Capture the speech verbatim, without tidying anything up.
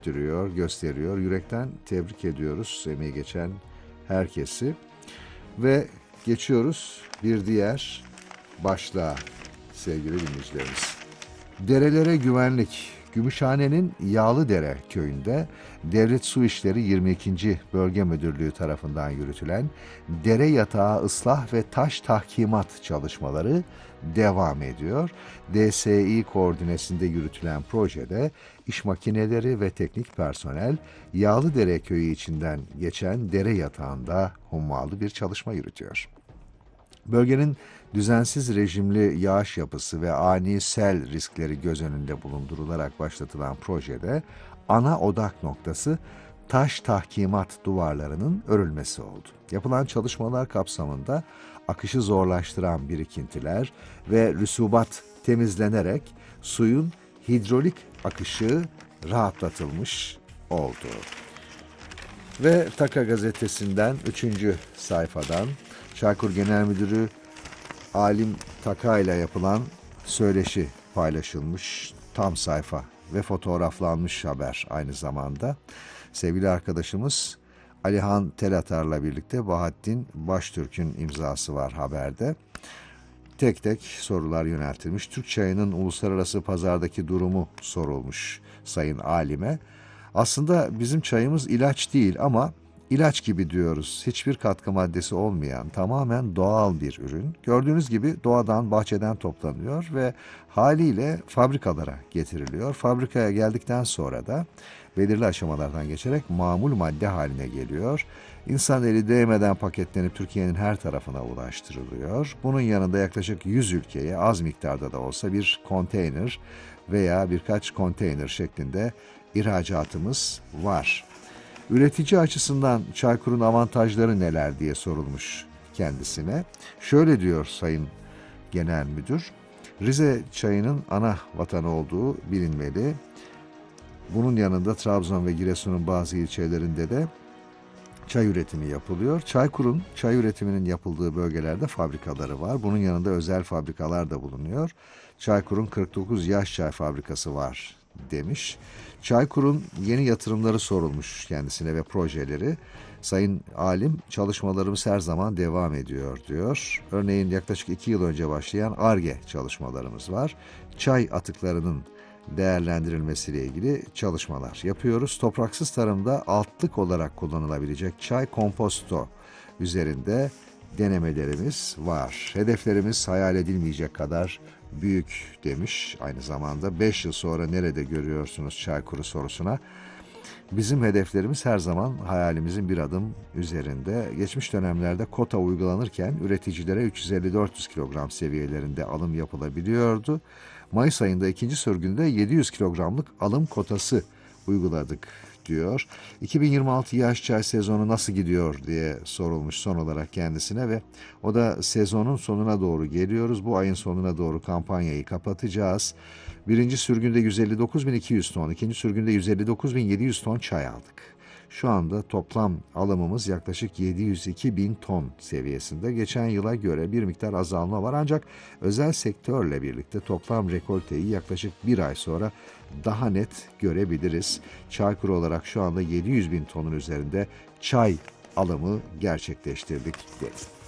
gösteriyor, gösteriyor. Yürekten tebrik ediyoruz emeği geçen herkesi. Ve geçiyoruz bir diğer başlığa sevgili dinleyicilerimiz. Derelere güvenlik. Gümüşhane'nin Yağlıdere köyünde Devlet Su İşleri yirmi ikinci Bölge Müdürlüğü tarafından yürütülen dere yatağı ıslah ve taş tahkimat çalışmaları devam ediyor. D S İ koordinesinde yürütülen projede iş makineleri ve teknik personel Yağlıdere köyü içinden geçen dere yatağında hummalı bir çalışma yürütüyor. Bölgenin düzensiz rejimli yağış yapısı ve ani sel riskleri göz önünde bulundurularak başlatılan projede ana odak noktası taş tahkimat duvarlarının örülmesi oldu. Yapılan çalışmalar kapsamında akışı zorlaştıran birikintiler ve rüsubat temizlenerek suyun hidrolik akışı rahatlatılmış oldu. Ve Taka gazetesinden üçüncü sayfadan Çaykur Genel Müdürü Alim Taka ile yapılan söyleşi paylaşılmış, tam sayfa ve fotoğraflanmış haber aynı zamanda. Sevgili arkadaşımız Alihan Telatar'la birlikte Bahattin Baştürk'ün imzası var haberde. Tek tek sorular yöneltilmiş. Türk çayının uluslararası pazardaki durumu sorulmuş Sayın Alim'e. Aslında bizim çayımız ilaç değil ama İlaç gibi diyoruz. Hiçbir katkı maddesi olmayan, tamamen doğal bir ürün. Gördüğünüz gibi doğadan, bahçeden toplanıyor ve haliyle fabrikalara getiriliyor. Fabrikaya geldikten sonra da belirli aşamalardan geçerek mamul madde haline geliyor. İnsan eli değmeden paketlenip Türkiye'nin her tarafına ulaştırılıyor. Bunun yanında yaklaşık yüz ülkeye az miktarda da olsa bir konteyner veya birkaç konteyner şeklinde ihracatımız var. Üretici açısından Çaykur'un avantajları neler diye sorulmuş kendisine. Şöyle diyor Sayın Genel Müdür, Rize çayının ana vatanı olduğu bilinmeli. Bunun yanında Trabzon ve Giresun'un bazı ilçelerinde de çay üretimi yapılıyor. Çaykur'un çay üretiminin yapıldığı bölgelerde fabrikaları var. Bunun yanında özel fabrikalar da bulunuyor. Çaykur'un kırk dokuz yaş çay fabrikası var demiş. Çaykur'un yeni yatırımları sorulmuş kendisine ve projeleri. Sayın Alim, çalışmalarımız her zaman devam ediyor diyor. Örneğin yaklaşık iki yıl önce başlayan Ar-Ge çalışmalarımız var. Çay atıklarının değerlendirilmesiyle ilgili çalışmalar yapıyoruz. Topraksız tarımda altlık olarak kullanılabilecek çay komposto üzerinde denemelerimiz var. Hedeflerimiz hayal edilmeyecek kadar büyük demiş. Aynı zamanda beş yıl sonra nerede görüyorsunuz Çaykur'u sorusuna. Bizim hedeflerimiz her zaman hayalimizin bir adım üzerinde. Geçmiş dönemlerde kota uygulanırken üreticilere üç yüz elli dört yüz kilogram seviyelerinde alım yapılabiliyordu. Mayıs ayında ikinci sürgünde yedi yüz kilogramlık alım kotası uyguladık diyor. iki bin yirmi altı yaş çay sezonu nasıl gidiyor diye sorulmuş son olarak kendisine ve o da sezonun sonuna doğru geliyoruz. Bu ayın sonuna doğru kampanyayı kapatacağız. Birinci sürgünde yüz elli dokuz bin iki yüz ton, ikinci sürgünde yüz elli dokuz bin yedi yüz ton çay aldık. Şu anda toplam alımımız yaklaşık yedi yüz iki bin ton seviyesinde. Geçen yıla göre bir miktar azalma var ancak özel sektörle birlikte toplam rekolteyi yaklaşık bir ay sonra daha net görebiliriz. Çaykur olarak şu anda yedi yüz bin tonun üzerinde çay alımı gerçekleştirdik dedi.